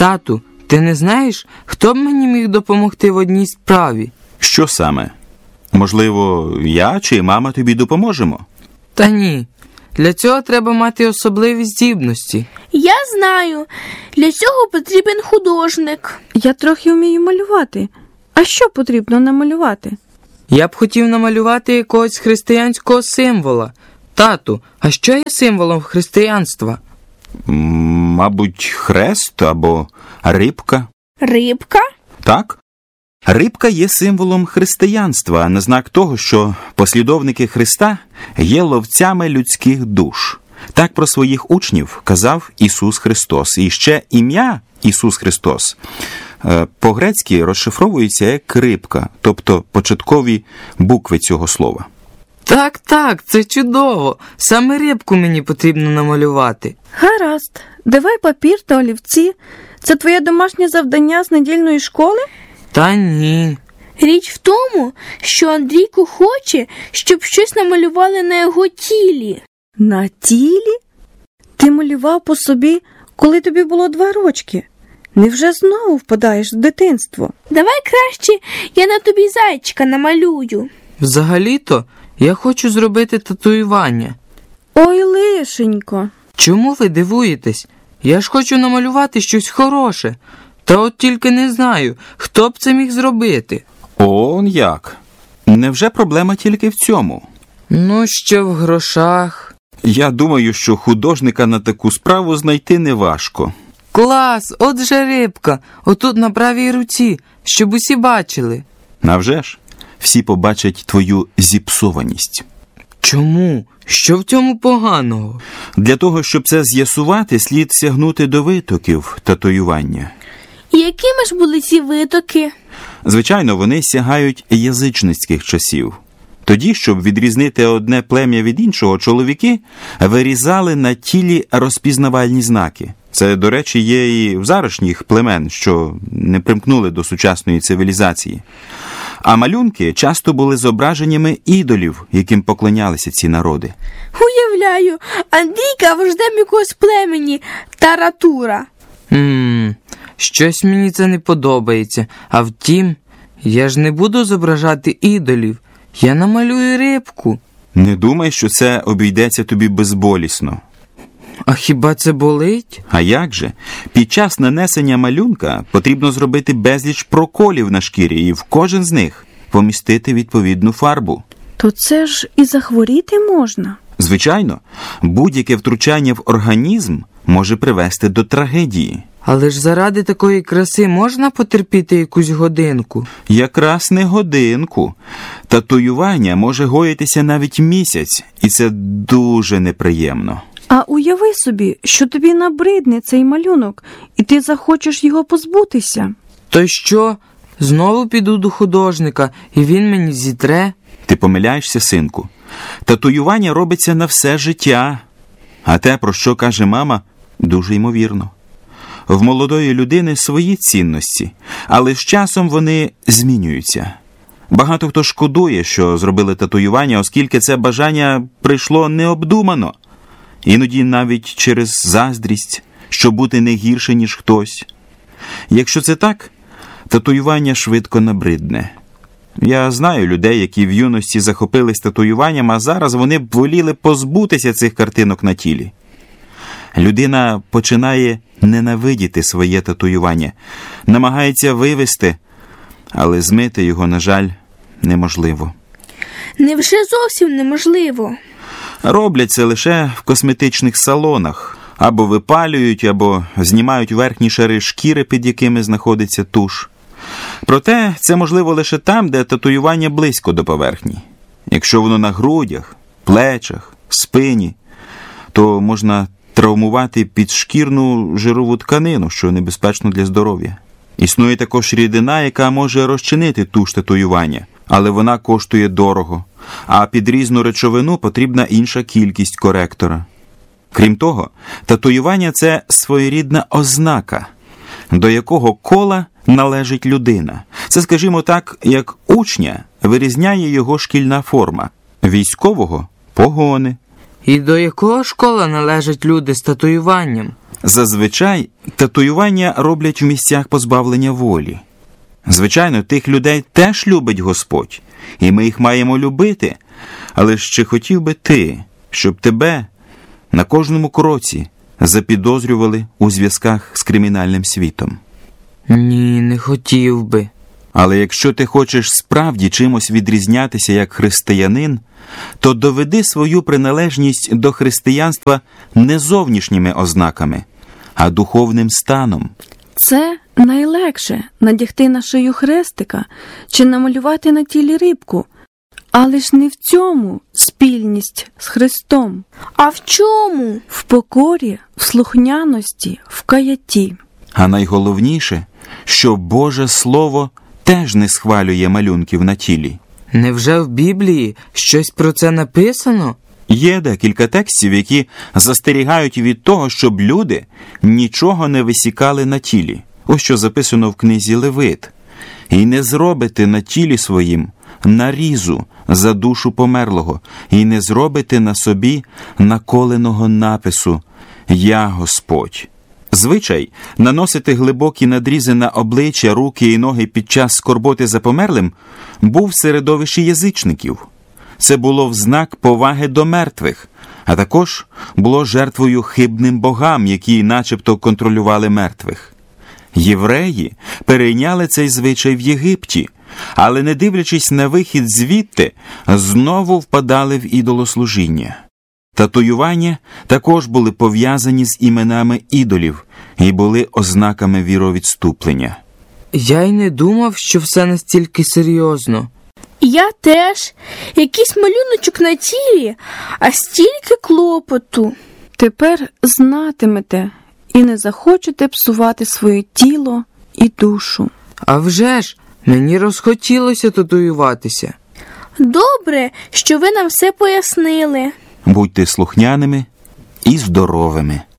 Тату, ти не знаєш, хто б мені міг допомогти в одній справі? Що саме? Можливо, я чи мама тобі допоможемо? Та ні. Для цього треба мати особливі здібності. Я знаю. Для цього потрібен художник. Я трохи вмію малювати. А що потрібно намалювати? Я б хотів намалювати якогось християнського символа. Тату, а що є символом християнства? Мабуть, хрест або рибка. Рибка? Так? Рибка є символом християнства, на знак того, що послідовники Христа є ловцями людських душ. Так про своїх учнів казав Ісус Христос. І ще ім'я Ісус Христос по-грецьки розшифровується як рибка, тобто початкові букви цього слова. Так, це чудово. Саме рибку мені потрібно намалювати. Гаразд. Давай папір та олівці. Це твоє домашнє завдання з недільної школи? Та ні. Річ в тому, що Андрійко хоче, щоб щось намалювали на його тілі. На тілі? Ти малював по собі, коли тобі було 2 рочки. Невже знову впадаєш в дитинство? Давай краще я на тобі зайчика намалюю. Взагалі-то я хочу зробити татуювання. Ой, лишенько. Чому ви дивуєтесь? Я ж хочу намалювати щось хороше. Та от тільки не знаю, хто б це міг зробити. Он як? Невже проблема тільки в цьому? Ну, ще в грошах. Я думаю, що художника на таку справу знайти неважко. Клас, от же рибка, отут на правій руці, щоб усі бачили. Навже ж? Всі побачать твою зіпсованість. Чому? Що в цьому поганого? Для того, щоб це з'ясувати, слід сягнути до витоків татуювання. І якими ж були ці витоки? Звичайно, вони сягають язичницьких часів. Тоді, щоб відрізнити одне плем'я від іншого, чоловіки вирізали на тілі розпізнавальні знаки. Це, до речі, є і в зарашніх племен, що не примкнули до сучасної цивілізації. А малюнки часто були зображеннями ідолів, яким поклонялися ці народи. Уявляю, Андрійка вождем якогось племені Таратура. Щось мені це не подобається. А втім, я ж не буду зображати ідолів. Я намалюю рибку. Не думай, що це обійдеться тобі безболісно. А хіба це болить? А як же? Під час нанесення малюнка потрібно зробити безліч проколів на шкірі і в кожен з них помістити відповідну фарбу. То це ж і захворіти можна. Звичайно, будь-яке втручання в організм може привести до трагедії. Але ж заради такої краси можна потерпіти якусь годинку? Якраз не годинку. Татуювання може гоїтися навіть місяць, і це дуже неприємно. А уяви собі, що тобі набридне цей малюнок, і ти захочеш його позбутися. То що? Знову піду до художника, і він мені зітре? Ти помиляєшся, синку. Татуювання робиться на все життя. А те, про що каже мама, дуже ймовірно. В молодої людини свої цінності, але з часом вони змінюються. Багато хто шкодує, що зробили татуювання, оскільки це бажання прийшло необдумано. Іноді навіть через заздрість, щоб бути не гірше, ніж хтось. Якщо це так, татуювання швидко набридне. Я знаю людей, які в юності захопились татуюванням, а зараз вони б воліли позбутися цих картинок на тілі. Людина починає ненавидіти своє татуювання, намагається вивести, але змити його, на жаль, неможливо. Невже зовсім неможливо? Роблять це лише в косметичних салонах. Або випалюють, або знімають верхні шари шкіри, під якими знаходиться туш. Проте це можливо лише там, де татуювання близько до поверхні. Якщо воно на грудях, плечах, спині, то можна травмувати підшкірну жирову тканину, що небезпечно для здоров'я. Існує також рідина, яка може розчинити туш татуювання, але вона коштує дорого, а під різну речовину потрібна інша кількість коректора. Крім того, татуювання – це своєрідна ознака, до якого кола належить людина. Це, скажімо так, як учня вирізняє його шкільна форма, військового – погони. І до якого ж кола належать люди з татуюванням? Зазвичай татуювання роблять в місцях позбавлення волі. Звичайно, тих людей теж любить Господь, і ми їх маємо любити. Але ще хотів би ти, щоб тебе на кожному кроці запідозрювали у зв'язках з кримінальним світом. Ні, не хотів би. Але якщо ти хочеш справді чимось відрізнятися як християнин, то доведи свою приналежність до християнства не зовнішніми ознаками, а духовним станом. Це найлегше надягти на шию хрестика чи намалювати на тілі рибку. Але ж не в цьому спільність з Христом. А в чому? В покорі, в слухняності, в каятті. А найголовніше, що Боже Слово теж не схвалює малюнків на тілі. Невже в Біблії щось про це написано? Є декілька текстів, які застерігають від того, щоб люди нічого не висікали на тілі. Ось що записано в книзі Левит. «І не зробите на тілі своїм нарізу за душу померлого, і не зробите на собі наколеного напису «Я Господь». Звичай наносити глибокі надрізи на обличчя, руки і ноги під час скорботи за померлим був в середовищі язичників. Це було в знак поваги до мертвих, а також було жертвою хибним богам, які начебто контролювали мертвих. Євреї перейняли цей звичай в Єгипті, але, не дивлячись на вихід звідти, знову впадали в ідолослужіння. Татуювання також були пов'язані з іменами ідолів і були ознаками віровідступлення. Я й не думав, що все настільки серйозно. Я теж. Якийсь малюночок на тілі, а стільки клопоту. Тепер знатимете і не захочете псувати своє тіло і душу. А вже ж, мені розхотілося татуюватися. Добре, що ви нам все пояснили. Будьте слухняними і здоровими.